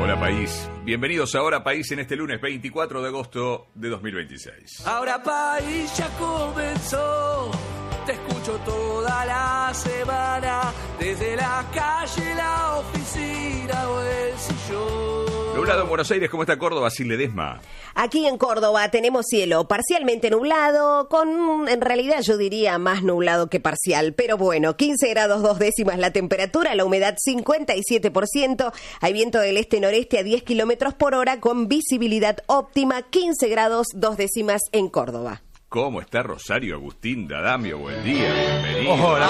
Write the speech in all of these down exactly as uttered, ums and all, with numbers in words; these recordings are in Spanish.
Hola país, bienvenidos a Ahora País en este lunes veinticuatro de agosto de dos mil veintiséis. Ahora País ya comenzó, te escucho toda la semana, desde la calle, la oficina o el sillón. Nublado en Buenos Aires, ¿cómo está Córdoba? Sin Ledesma. Aquí en Córdoba tenemos cielo parcialmente nublado, con en realidad yo diría más nublado que parcial, pero bueno, quince grados dos décimas la temperatura, la humedad cincuenta y siete por ciento, hay viento del este-noreste a diez kilómetros por hora con visibilidad óptima, quince grados dos décimas en Córdoba. ¿Cómo está Rosario Agustín D'Adamio? Buen día, bienvenido. Hola.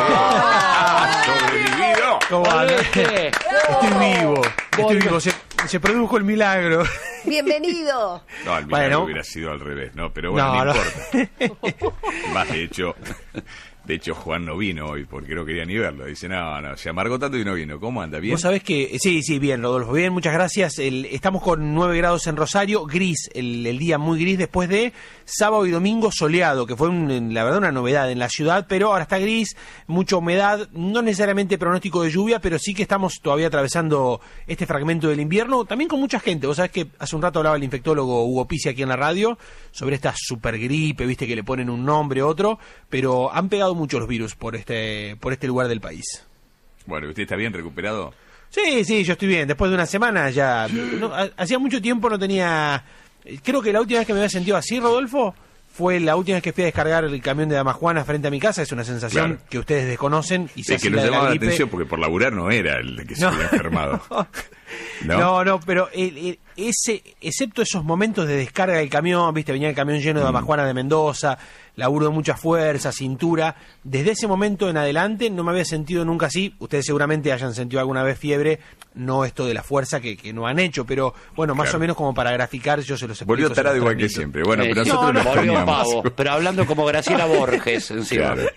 ¡Ah, sobrevivido! ¿Cómo anda? Estoy vivo, estoy vivo, se, se produjo el milagro. ¡Bienvenido! No, el milagro Bueno. hubiera sido al revés, ¿no? Pero bueno, no, No, no no. importa. Más, de hecho, de hecho Juan no vino hoy porque no quería ni verlo. Dice, no, no, se amargó tanto y no vino. ¿Cómo anda? ¿Bien? Vos sabés que, sí, sí, bien, Rodolfo, bien, muchas gracias. El, estamos con nueve grados en Rosario, gris, el, el día muy gris, después de sábado y domingo soleado, que fue un, la verdad una novedad en la ciudad, pero ahora está gris, mucha humedad, no necesariamente pronóstico de lluvia, pero sí que estamos todavía atravesando este fragmento del invierno, también con mucha gente. Vos sabés que hace un rato hablaba el infectólogo Hugo Pizzi aquí en la radio sobre esta supergripe, viste que le ponen un nombre, otro, pero han pegado mucho los virus por este, por este lugar del país. Bueno, ¿usted está bien recuperado? Sí, sí, yo estoy bien. Después de una semana ya... No, ha- hacía mucho tiempo no tenía... Creo que la última vez que me había sentido así, Rodolfo, fue la última vez que fui a descargar el camión de Damajuana frente a mi casa. Es una sensación Claro. que ustedes desconocen. Y se Es que hace nos la de la llamaba la gripe. atención porque por laburar no era el de que se No. había enfermado. ¿No? No, no, pero el- el- ese, excepto esos momentos de descarga del camión, viste, venía el camión lleno de Damajuana de Mendoza, laburo de mucha fuerza, cintura, desde ese momento en adelante no me había sentido nunca así. Ustedes seguramente hayan sentido alguna vez fiebre, no esto de la fuerza que, que no han hecho, pero bueno, más Claro. o menos como para graficar, yo se los explico. Volvió se los tarado igual que transmito. siempre. Bueno, Eh, pero sí. nosotros No, lo no, Volvió extrañamos. pavo, pero hablando como Graciela Borges encima. Claro.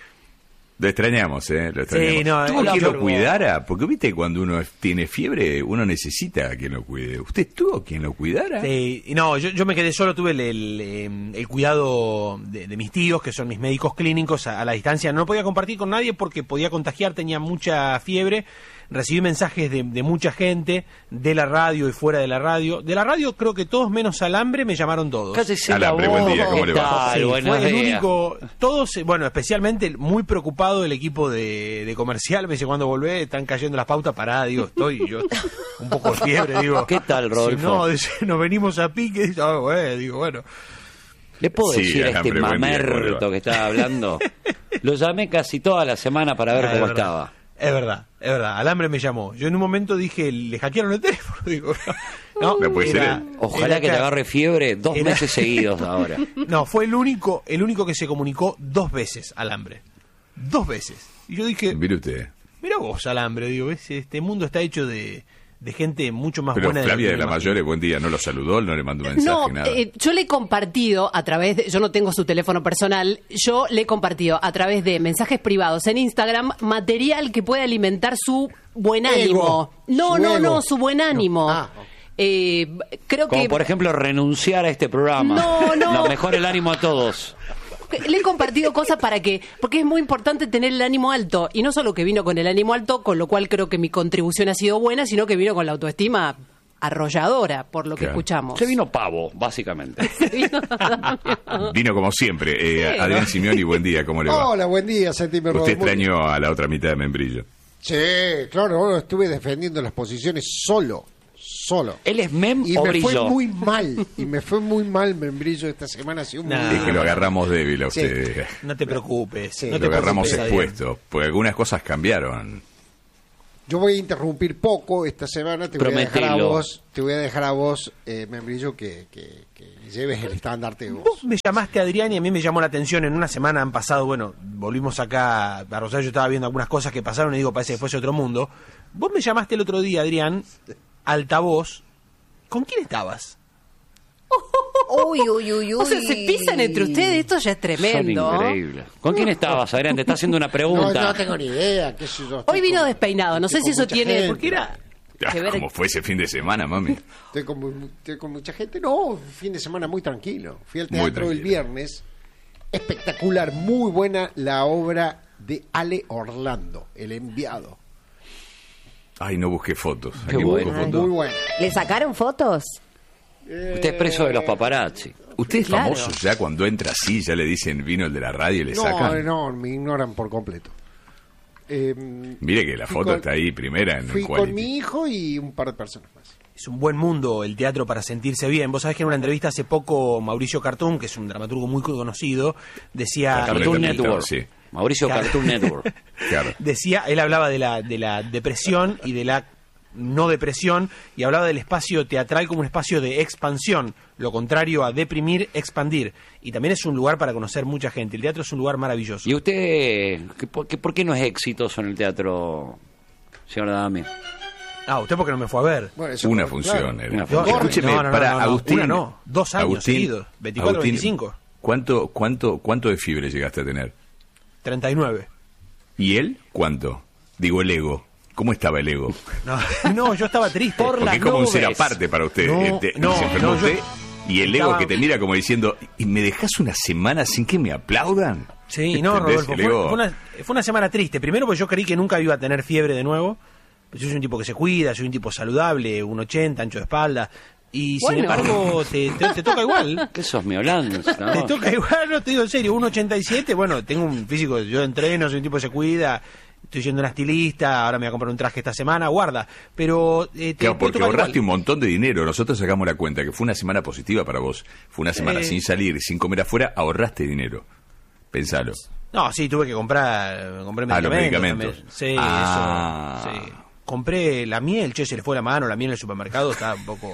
Lo extrañamos, ¿eh? Lo extrañamos. Sí, no, ¿Tuvo hola, quien lo pero- cuidara? Porque viste, cuando uno tiene fiebre, uno necesita a quien lo cuide. ¿Usted tuvo quien lo cuidara? Sí, y no, yo, yo me quedé solo, tuve el, el, eh, el cuidado de, de mis tíos, que son mis médicos clínicos, a, a la distancia. No podía compartir con nadie porque podía contagiar, tenía mucha fiebre. Recibí mensajes de, de mucha gente, de la radio y fuera de la radio. De la radio creo que todos menos Alambre me llamaron todos. Cállese la Alambre, buen boca, día, ¿cómo ¿qué le va? tal? Sí, Buenos fue el días. único, todos, eh, bueno, especialmente muy preocupado el equipo de, de comercial. Me dice, cuando volvé, están cayendo las pautas, pará, digo, estoy yo un poco de fiebre, digo. ¿Qué tal, Rodolfo? Si no, dice, nos venimos a pique, dice, ah, bueno, digo, bueno. ¿Le puedo Sí, decir a este Alambre, buen día, ¿cómo le va? mamerto que estaba hablando? Lo llamé casi toda la semana para ver Ah, es cómo verdad. estaba. Es verdad, es verdad. Alambre me llamó. Yo en un momento dije, le hackearon el teléfono. Digo, no, No puede ser era- él. Ojalá era que te acá. agarre fiebre dos Era- meses seguidos ahora. No, fue el único, el único que se comunicó dos veces, Alambre. Dos veces. Y yo dije, Mire usted. mira vos, Alambre, digo, ¿ves? Este mundo está hecho de, de gente mucho más Pero buena. Flavia que de la me imagino. Mayores, buen día, no lo saludó, no le mandó un mensaje, No, nada. eh, yo le he compartido a través de, yo no tengo su teléfono personal, yo le he compartido a través de mensajes privados en Instagram material que puede alimentar su buen Ego. ánimo. No, Su no, ego. no, su buen ánimo. Ah. Eh, creo Como que por ejemplo renunciar a este programa. No, no. mejor el ánimo a todos. le he compartido cosas para que, porque es muy importante tener el ánimo alto, y no solo que vino con el ánimo alto, con lo cual creo que mi contribución ha sido buena, sino que vino con la autoestima arrolladora, por lo que Claro. escuchamos. Se vino pavo, básicamente. Vino como siempre. Eh, Sí, Adrián ¿no? Simeoni, buen día, ¿cómo le va? Hola, buen día, Sentime Usted Rodolfo. extrañó a la otra mitad de Membrillo. Sí, claro, bueno, estuve defendiendo las posiciones solo, solo. ¿Él es mem Y o me brillo? fue muy mal, y me fue muy mal Membrillo esta semana. Ha sido muy Nah. Es que lo agarramos débil a Sí. usted. No te preocupes. Sí. no Lo te agarramos preocupes, Adrián. expuesto. Pues algunas cosas cambiaron. Yo voy a interrumpir poco esta semana, te voy a dejar a Prometelo. vos, te voy a dejar a vos, eh, Membrillo, que, que, que lleves el estandarte de Vos vos. me llamaste, Adrián, y a mí me llamó la atención. En una semana han pasado, bueno, volvimos acá a Rosario, yo estaba viendo algunas cosas que pasaron y digo, parece que fuese otro mundo. Vos me llamaste el otro día, Adrián, altavoz. ¿Con quién estabas? Uy, uy, uy, uy. O sea, se pisan entre ustedes, esto ya es tremendo. Son increíbles. ¿Con quién estabas, Adrián? Te está haciendo una No, pregunta. no tengo ni idea, qué sé yo. estoy Hoy vino con- despeinado, no estoy sé si con eso mucha tiene... gente. Porque era... Ah, que ver- ¿Cómo fue ese fin de semana, mami? Estoy con, mu- estoy con mucha gente. No, fin de semana muy tranquilo. Fui al Muy teatro el tranquilo. viernes. Espectacular, muy buena la obra de Ale Orlando, El Enviado. Ay, no busqué fotos. Qué Aquí busco bueno. fotos. Muy bueno. ¿Le sacaron fotos? Usted es preso de los paparazzi. ¿Usted es Claro. famoso ya cuando entra así? Ya le dicen vino el de la radio y le No, sacan. no, me ignoran por completo. Eh, Mire que la fui foto con- está ahí primera en Fui el con Quality. mi hijo y un par de personas más. Es un buen mundo el teatro para sentirse bien. Vos sabés que en una entrevista hace poco Mauricio Cartún, que es un dramaturgo muy conocido, decía... Cartoon Cartoon Network, Network. sí. Mauricio Claro. Cartoon Network. Claro. Decía, él hablaba de la, de la depresión y de la no depresión, y hablaba del espacio teatral como un espacio de expansión, lo contrario a deprimir, expandir. Y también es un lugar para conocer mucha gente. El teatro es un lugar maravilloso. ¿Y usted, qué- por qué, por qué no es exitoso en el teatro, señor Dami? Ah, usted porque no me fue a ver. Bueno, eso, Una claro. función era. Una Yo- función. Escúcheme, no, no, no, para no, no, Agustín. una no, dos años Agustín, seguidos, veinticuatro, Agustín, veinticinco. ¿Cuánto, cuánto, ¿Cuánto de fiebre llegaste a tener? treinta y nueve. ¿Y él cuánto? Digo, el ego. ¿Cómo estaba el ego? No, no, yo estaba triste. Por Porque las es como un ser nubes. aparte para usted. No, Eh, te- no, se enfermó no, yo usted, y el ego estaba- que te mira como diciendo, ¿y me dejas una semana sin que me aplaudan? Sí, no, ¿Entendés? Rodolfo, El fue, ego- fue una, fue una semana triste. Primero porque yo creí que nunca iba a tener fiebre de nuevo. Pues yo soy un tipo que se cuida, soy un tipo saludable, un ochenta, ancho de espalda. Y sin Bueno. embargo, te, te- te toca igual. ¿Qué sos, Miolán? Te toca igual, no te digo en serio, un ochenta y siete, bueno, tengo un físico, yo entreno, soy un tipo que se cuida, estoy yendo a una estilista, ahora me voy a comprar un traje esta semana, guarda. Pero eh, te, Claro, te porque toca ahorraste igual. un montón de dinero. Nosotros sacamos la cuenta que fue una semana positiva para vos. Fue una semana Eh. sin salir, sin comer afuera, ahorraste dinero. Pensalo. No, sí, tuve que comprar, compré Ah, los medicamentos. medicamentos. también. Sí, Ah. eso, sí. Compré la miel, che, se le fue la mano, la miel en el supermercado está un poco...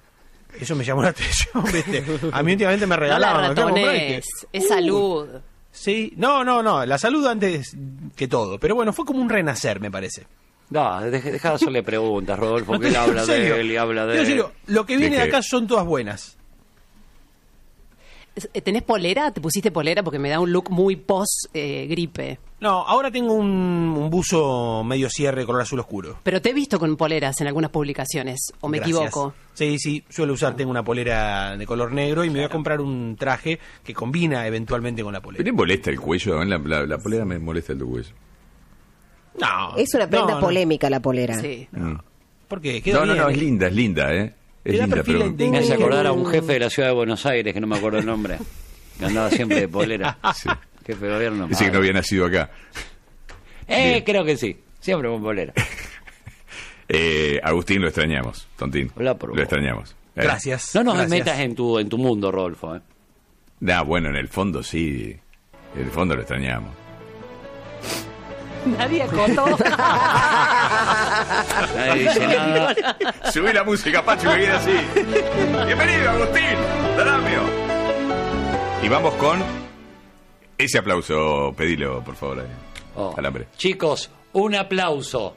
Eso me llamó la atención, ¿viste? A mí últimamente me No la regalaban. ¿me quiero comprar? Y ratones, dije, es salud. Sí, no, no, no, la salud antes que todo. Pero bueno, fue como un renacer, me parece. No, deje, deja de hacerle preguntas, Rodolfo, No que te él digo habla en serio. de él y habla Te de digo en serio, lo que viene ¿De de qué? acá son todas buenas. ¿Tenés polera? ¿Te pusiste polera? Porque me da un look muy post-gripe. No, ahora tengo un, un buzo medio cierre color azul oscuro. Pero te he visto con poleras en algunas publicaciones, ¿o me Gracias. equivoco? Sí, sí, suelo usar, tengo una polera de color negro y me voy a comprar un traje que combina eventualmente con la polera. ¿Pero le molesta el cuello? La, la, la polera me molesta el cuello. No, Es una prenda no, no. polémica la polera. Sí. Mm. ¿Por qué? Queda No, no, bien. no, es linda, es linda, ¿eh? Es Te da linda, perfil pero... de- Me hace Mm. acordar a un jefe de la ciudad de Buenos Aires, que no me acuerdo el nombre, que andaba siempre de polera. Sí. Jefe de gobierno. Dice que no había nacido acá. Eh, Bien. creo que sí. Siempre con polera. Eh, Agustín, lo extrañamos, Tontín. Hola, por Lo vos. extrañamos. Eh. Gracias. No nos gracias. metas en tu, en tu mundo, Rodolfo. ¿eh? Nah, bueno, en el fondo sí. En el fondo lo extrañamos. Nadie acotó. Nadie dice nada. Subí la música, Pacho, que viene así. Bienvenido, Agustín. Daramio. Y vamos con ese aplauso. Pedilo, por favor. ahí. Oh. Alambre. Chicos, un aplauso.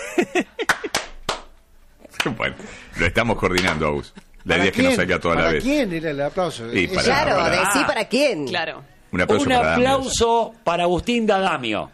Bueno, lo estamos coordinando, Agus. La ¿Para idea es que no quién? salga toda la ¿Para vez. quién era el aplauso? Y Es- para- Claro, para- decí para quién. Claro. Un aplauso Un para Daramio. aplauso para Agustín Dadamio.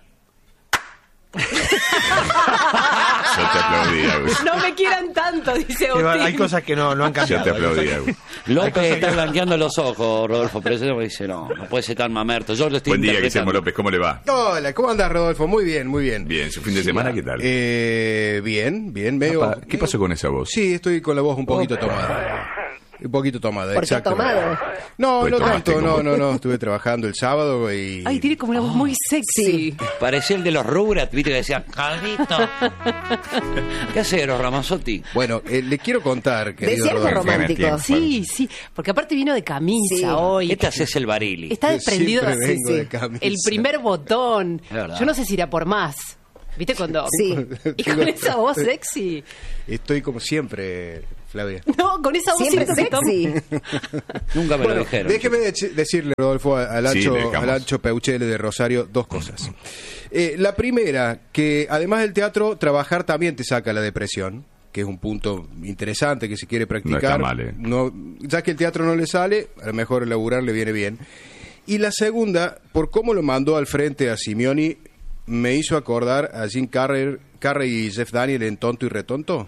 Yo te aplaudí, Agus. No me quieran tanto, dice Que va- Agustín. hay cosas que no, no han Yo cambiado. te hay cosas aplaudí, que- Agus. López está blanqueando los ojos, Rodolfo, pero eso me dice, no, no puede ser tan mamerto. Yo lo estoy Buen día, interpretando. Guillermo López. ¿Cómo le va? Hola, ¿cómo andas, Rodolfo? Muy bien, muy bien. Bien, ¿su fin de semana qué tal? Eh, bien, bien. Medio, Apa, ¿Qué pasó con esa voz? Sí, estoy con la voz un poquito tomada. Un poquito tomada, ¿Por qué exacto. tomado? No, Pues no tomaste tanto, no, como- no, no. Estuve trabajando el sábado y... Ay, tiene como una voz muy sexy. Parecía el de los Rugrats, viste, que decía, Calvito. ¿Qué hace, los Ramazzotti? Bueno, eh, le quiero contar, querido Decía algo Rodolfo. romántico. Sí, sí, porque aparte vino de camisa Sí. hoy. Este haces el Barili. Está desprendido Siempre sí, vengo sí. de camisa. El primer botón. Es verdad. Yo no sé si irá por más. ¿Viste cuando? Sí. Y con esa voz sexy. Estoy como siempre, Flavia. No, con esa voz Siempre siento que sexy. Nunca me lo Bueno, dijeron. déjeme de- decirle, Rodolfo, al Sí, ancho, le dejamos. al ancho Peuchele de Rosario, dos cosas. Eh, la primera, que además del teatro, trabajar también te saca la depresión, que es un punto interesante que si quiere practicar. No está mal, ¿eh? no- ya que el teatro no le sale, a lo mejor el laburar le viene bien. Y la segunda, por cómo lo mandó al frente a Simeoni, me hizo acordar a Jim Carrey, Carrey y Jeff Daniel en Tonto y Retonto.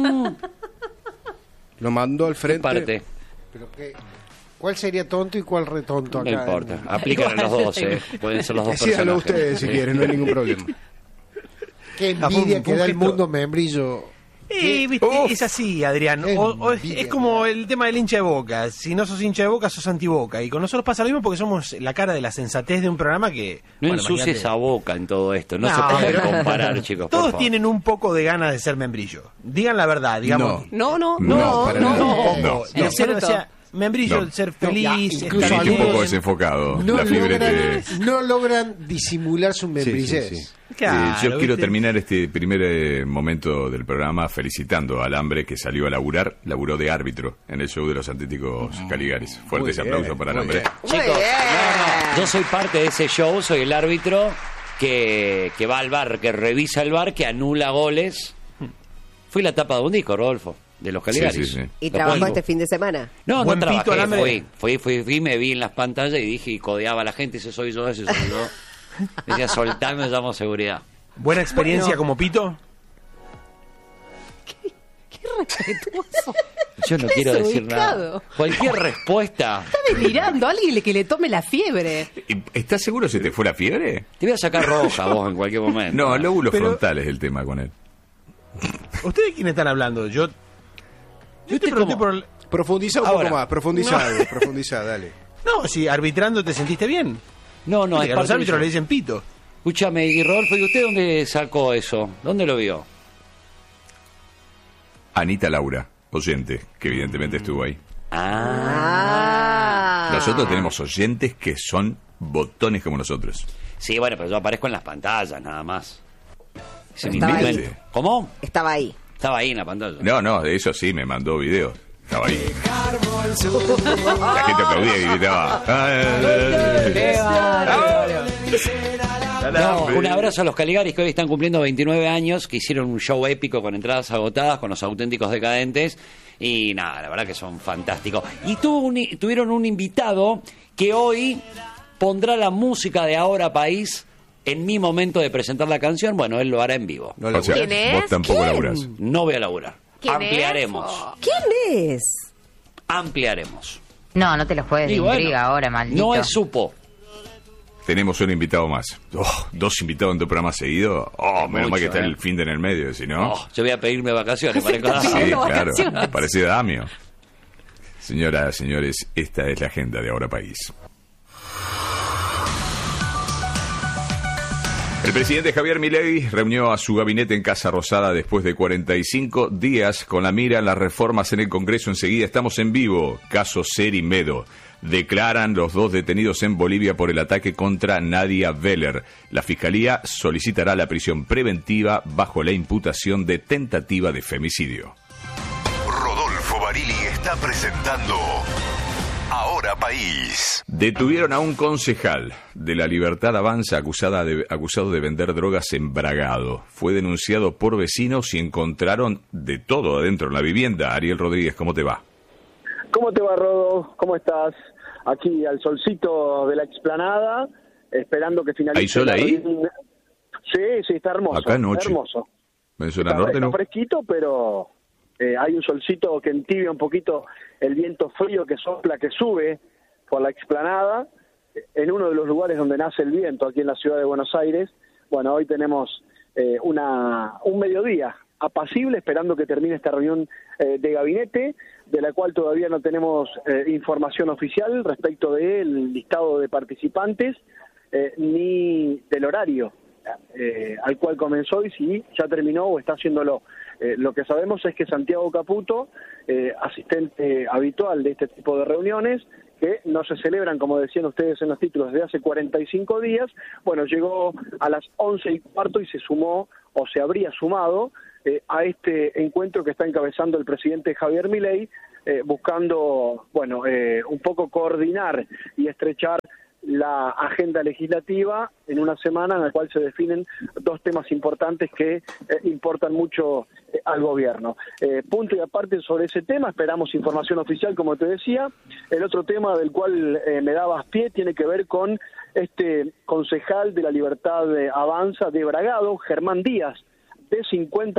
Lo mandó al frente. Parte. Pero qué- ¿Cuál sería tonto y cuál retonto No acá? importa. Aplican a los dos, ¿eh? Pueden ser los dos Decídalo personajes. ustedes si Sí. quieren, no hay ningún problema. Qué Ah, fue un- envidia fue que un da el gesto. mundo membrillo. Eh, viste, Uf. es así, Adrián. Qué O- o es, envidia es como me da. el tema del hincha de Boca. Si no sos hincha de Boca, sos antiboca. Y con nosotros pasa lo mismo porque somos la cara de la sensatez de un programa que... No bueno, ensucies imagínate. a Boca en todo esto. No, No, se puede pero- comparar, chicos. por Todos favor. tienen un poco de ganas de ser membrillo. Digan la verdad, digamos. No, no, No, no, para no. nada. Un poco. No. De En ser, o absoluto. sea, membrillo, No. ser No, feliz. ya, estar incluso Viniste un algunos- poco desenfocado. No la fiebre logran, te... no logran disimular su Sí, membrillez. sí, sí. Claro, Eh, yo quiero ¿viste? terminar este primer eh, momento del programa felicitando al hambre que salió a laburar, laburó de árbitro en el show de los Atléticos Caligaris. Fuertes Muy bien, aplausos para el muy hambre. bien. Chicos, Muy bien. no, no, yo soy parte de ese show, soy el árbitro que, que va al bar, que revisa el bar, que anula goles. Fui la tapa de un disco, Rodolfo, de los Caligaris. Sí, sí, sí. ¿Y Lo trabajó cuelgo. este fin de semana? No, Buen no pito trabajé, alambre. fui, fui, fui, fui, me vi en las pantallas y dije, y codeaba a la gente, ese soy yo, ese soy yo. Decía, soltame, llamo seguridad. Buena experiencia Bueno. como pito. Qué respetuoso. Yo no quiero decir desubicado. nada. Cualquier respuesta, Está delirando a alguien que le tome la fiebre. ¿Y ¿Estás seguro si te fue la fiebre? te voy a sacar roja vos en cualquier momento. No, lóbulos Pero- frontales el tema con él. ¿Ustedes de quién están hablando? Yo, yo te ¿Viste pregunté cómo? por... el- Profundiza un Ahora. poco más, profundiza, profundiza, dale. No, si arbitrando te sentiste bien. No, no, Viste es que a los parte árbitros del le show. dicen pito. Escúchame, y Rodolfo, ¿y usted dónde sacó eso? ¿Dónde lo vio? Anita Laura, oyente, que evidentemente estuvo ahí. Ah. Ah. Nosotros tenemos oyentes que son botones como nosotros. Sí, bueno, pero yo aparezco en las pantallas, nada más. Se me Estaba ahí. inventa- ¿Cómo? Estaba ahí. Estaba ahí en la pantalla. No, no, de eso sí, me mandó video. Estaba ahí. La gente aplaudía y gritaba. No, un abrazo a los Caligaris que hoy están cumpliendo veintinueve años, que hicieron un show épico con entradas agotadas, con los auténticos decadentes. Y nada, la verdad que son fantásticos. Y tuvo un- tuvieron un invitado que hoy pondrá la música de Ahora País en mi momento de presentar la canción. Bueno, él lo hará en vivo. No O sea, laburás. ¿Quién vos es? tampoco ¿Quién? laburás. No voy a laburar. ¿Quién Ampliaremos. es? Oh. ¿Quién es? Ampliaremos. No, no te los puedes de Y bueno, intriga ahora, maldito. no es supo. Tenemos un invitado más. Oh, dos invitados en tu programa seguido. Oh, menos Mucho, mal que está eh. el fin de en el medio, si no. Oh, yo voy a pedirme vacaciones para encontrar. sí, pidiendo claro. vacaciones. Parece Damio. Señoras, señores, esta es la agenda de Ahora País. El presidente Javier Milei reunió a su gabinete en Casa Rosada después de cuarenta y cinco días con la mira en las reformas en el Congreso. Enseguida estamos en vivo. Caso Seri Medo. Declaran los dos detenidos en Bolivia por el ataque contra Nadia Veller. La Fiscalía solicitará la prisión preventiva bajo la imputación de tentativa de femicidio. Rodolfo Barili está presentando Ahora País. Detuvieron a un concejal de La Libertad Avanza acusada de, acusado de vender drogas en Bragado. Fue denunciado por vecinos y encontraron de todo adentro en la vivienda. Ariel Rodríguez, ¿cómo te va? ¿Cómo te va, Rodo? ¿Cómo estás? Aquí al solcito de la explanada, esperando que finalice. ¿Hay sol la ahí? reunión. Sí, sí, está hermoso. Acá noche. Hermoso. Venezuela Está, Norte, está ¿no? fresquito, pero eh, hay un solcito que entibia un poquito el viento frío que sopla, que sube por la explanada, en uno de los lugares donde nace el viento, aquí en la ciudad de Buenos Aires. Bueno, hoy tenemos eh, una un mediodía apacible, esperando que termine esta reunión eh, de gabinete, de la cual todavía no tenemos eh, información oficial respecto del listado de participantes, eh, ni del horario eh, al cual comenzó y si ya terminó o está haciéndolo. Eh, lo que sabemos es que Santiago Caputo, eh, asistente habitual de este tipo de reuniones, que no se celebran, como decían ustedes en los títulos, desde hace cuarenta y cinco días, bueno, llegó a las once y cuarto y se sumó, o se habría sumado, eh, a este encuentro que está encabezando el presidente Javier Milei, eh, buscando, bueno, eh, un poco coordinar y estrechar la agenda legislativa en una semana en la cual se definen dos temas importantes que eh, importan mucho eh, al gobierno. Eh, punto y aparte sobre ese tema, esperamos información oficial, como te decía. El otro tema del cual eh, me dabas pie tiene que ver con este concejal de la Libertad de Avanza de Bragado, Germán Díaz, de cincuenta